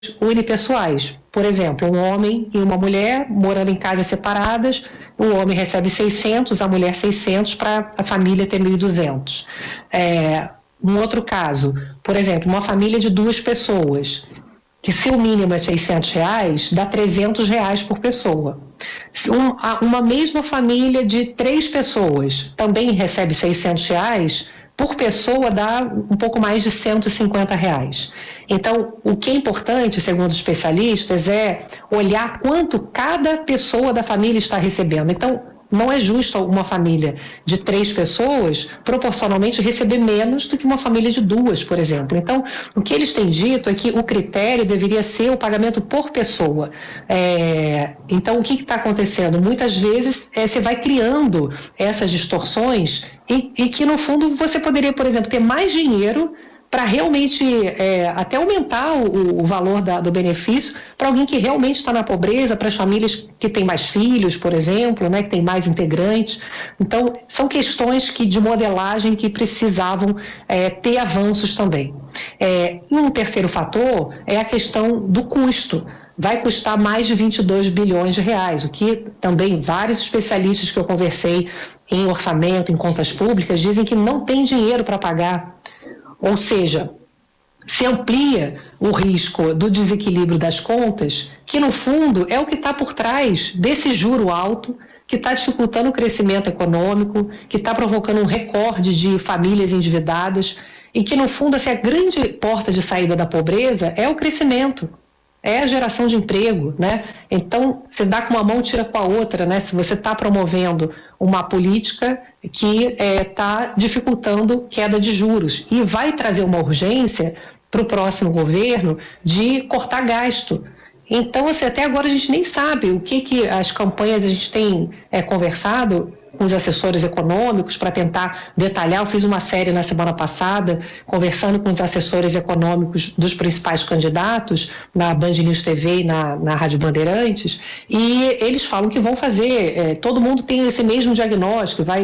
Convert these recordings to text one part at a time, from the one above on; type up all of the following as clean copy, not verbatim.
unipessoais. Por exemplo, um homem e uma mulher morando em casas separadas, o homem recebe 600, a mulher 600, para a família ter 1.200. Um outro caso, por exemplo, uma família de 2 pessoas, que se o mínimo é R$600, dá R$300 por pessoa. Uma mesma família de 3 pessoas também recebe R$600, por pessoa dá um pouco mais de R$150. Então, o que é importante, segundo os especialistas, é olhar quanto cada pessoa da família está recebendo. Então, não é justo uma família de 3 pessoas proporcionalmente receber menos do que uma família de 2, por exemplo. Então, o que eles têm dito é que o critério deveria ser o pagamento por pessoa. Então, o que está acontecendo? Muitas vezes você vai criando essas distorções e que, no fundo, você poderia, por exemplo, ter mais dinheiro para realmente até aumentar o valor do benefício para alguém que realmente está na pobreza, para as famílias que têm mais filhos, por exemplo, né, que têm mais integrantes. Então, são questões de modelagem que precisavam ter avanços também. E um terceiro fator é a questão do custo. Vai custar mais de 22 bilhões de reais, o que também vários especialistas que eu conversei em orçamento, em contas públicas, dizem que não tem dinheiro para pagar. Ou seja, se amplia o risco do desequilíbrio das contas, que no fundo é o que está por trás desse juro alto, que está dificultando o crescimento econômico, que está provocando um recorde de famílias endividadas e que no fundo a grande porta de saída da pobreza é o crescimento, é a geração de emprego, né? Então, você dá com uma mão, tira com a outra, né? Se você está promovendo uma política que está dificultando queda de juros e vai trazer uma urgência para o próximo governo de cortar gasto. Então, assim, até agora a gente nem sabe o que as campanhas, a gente tem conversado com os assessores econômicos para tentar detalhar. Eu fiz uma série na semana passada, conversando com os assessores econômicos dos principais candidatos, na Band News TV e na Rádio Bandeirantes, e eles falam que vão fazer, todo mundo tem esse mesmo diagnóstico, vai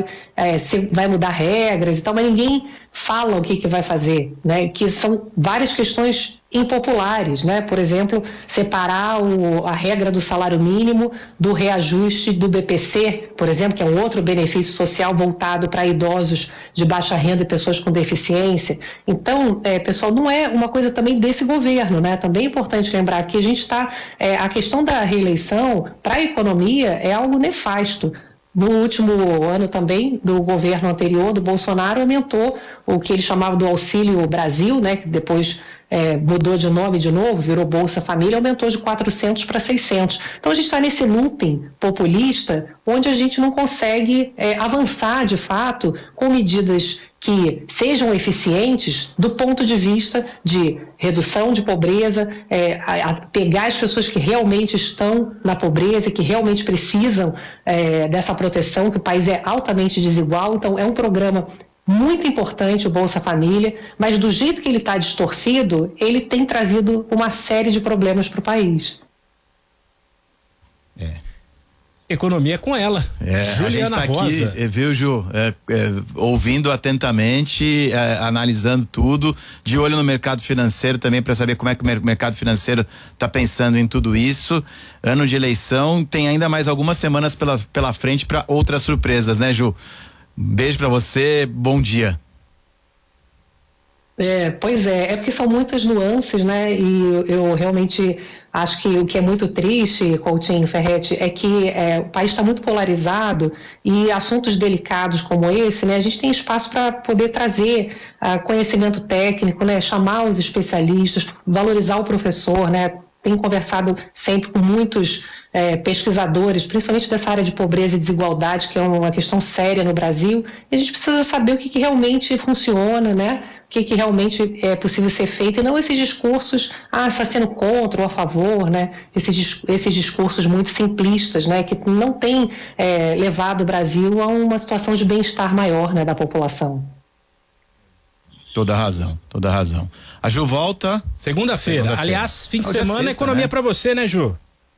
mudar regras e tal, mas ninguém fala o que vai fazer, né? Que são várias questões impopulares, né? Por exemplo, separar a regra do salário mínimo do reajuste do BPC, por exemplo, que é um outro benefício social voltado para idosos de baixa renda e pessoas com deficiência. Então, pessoal, não é uma coisa também desse governo, né? Também é importante lembrar que a gente está, a questão da reeleição para a economia é algo nefasto. No último ano também, do governo anterior, do Bolsonaro, aumentou o que ele chamava do Auxílio Brasil, né, que depois mudou de nome de novo, virou Bolsa Família, aumentou de 400 para 600. Então a gente está nesse looping populista, onde a gente não consegue avançar de fato com medidas que sejam eficientes do ponto de vista de redução de pobreza, pegar as pessoas que realmente estão na pobreza, que realmente precisam dessa proteção, que o país é altamente desigual. Então é um programa muito importante, o Bolsa Família, mas do jeito que ele está distorcido, ele tem trazido uma série de problemas para o país. Economia com ela, Juliana a gente tá Rosa. Aqui, viu, Ju, ouvindo atentamente, analisando tudo, de olho no mercado financeiro também para saber como é que o mercado financeiro está pensando em tudo isso. Ano de eleição, tem ainda mais algumas semanas pela frente para outras surpresas, né, Ju? Beijo para você, bom dia. Pois é porque são muitas nuances, né? E eu realmente acho que o que é muito triste, Coutinho, Ferretti, é que o país está muito polarizado e assuntos delicados como esse, né? A gente tem espaço para poder trazer conhecimento técnico, né? Chamar os especialistas, valorizar o professor, né? Tenho conversado sempre com muitos pesquisadores, principalmente dessa área de pobreza e desigualdade, que é uma questão séria no Brasil, e a gente precisa saber o que realmente funciona, né? O que realmente é possível ser feito, e não esses discursos, está sendo contra ou a favor, né? Esses discursos muito simplistas, né? Que não têm levado o Brasil a uma situação de bem-estar maior, né, da população. Toda razão. A Ju volta segunda-feira. Aliás, fim de semana, economia, né? Para você, né, Ju?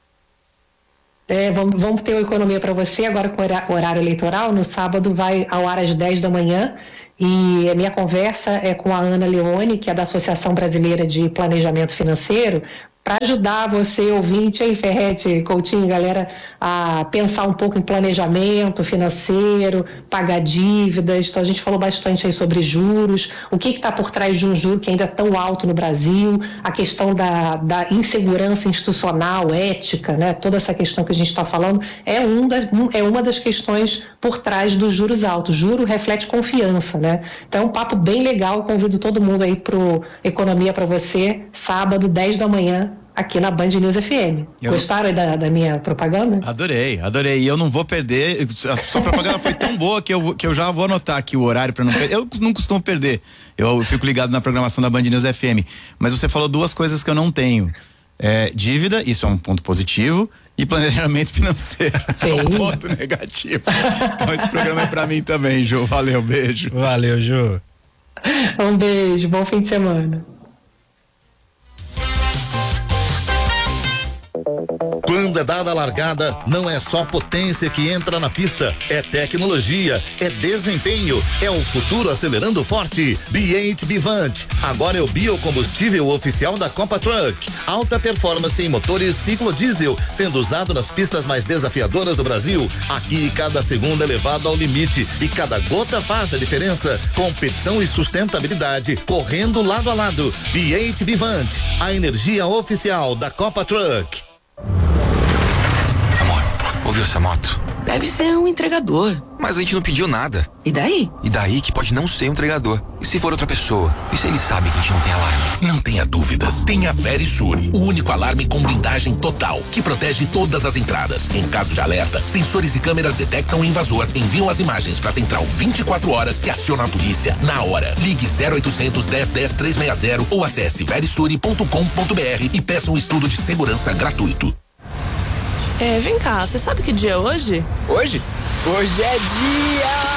Vamos ter o Economia para você agora com horário eleitoral. No sábado vai ao ar às 10 da manhã e a minha conversa é com a Ana Leone, que é da Associação Brasileira de Planejamento Financeiro, para ajudar você, ouvinte, aí, Ferretti, Coutinho, galera, a pensar um pouco em planejamento financeiro, pagar dívidas. Então a gente falou bastante aí sobre juros, o que está por trás de um juro que ainda é tão alto no Brasil, a questão da insegurança institucional, ética, né? Toda essa questão que a gente está falando é uma das questões por trás dos juros altos. Juro reflete confiança, né? Então é um papo bem legal, convido todo mundo aí pro Economia para Você, sábado, 10 da manhã, aqui na Band News FM. Gostaram da minha propaganda? Adorei. E eu não vou perder. A sua propaganda foi tão boa que eu já vou anotar aqui o horário para não perder. Eu não costumo perder. Eu fico ligado na programação da Band News FM. Mas você falou duas coisas que eu não tenho. Dívida, isso é um ponto positivo, e planejamento financeiro é um ponto negativo. Então esse programa é pra mim também, Ju. Valeu, beijo. Valeu, Ju. Um beijo, bom fim de semana. Quando é dada a largada, não é só potência que entra na pista, é tecnologia, é desempenho, é o futuro acelerando forte. B8 Bivant, agora é o biocombustível oficial da Copa Truck. Alta performance em motores ciclo diesel, sendo usado nas pistas mais desafiadoras do Brasil. Aqui cada segundo é levado ao limite e cada gota faz a diferença. Competição e sustentabilidade correndo lado a lado. B8 Bivant, a energia oficial da Copa Truck. Ouviu essa moto? Deve ser um entregador. Mas a gente não pediu nada. E daí? E daí que pode não ser um entregador. E se for outra pessoa? E se ele sabe que a gente não tem alarme? Não tenha dúvidas. Tenha Verisure, o único alarme com blindagem total, que protege todas as entradas. Em caso de alerta, sensores e câmeras detectam o invasor, enviam as imagens para a central 24 horas e aciona a polícia na hora. Ligue 0800 10 10 360 ou acesse verisure.com.br e peça um estudo de segurança gratuito. Vem cá, você sabe que dia é hoje? Hoje? Hoje é dia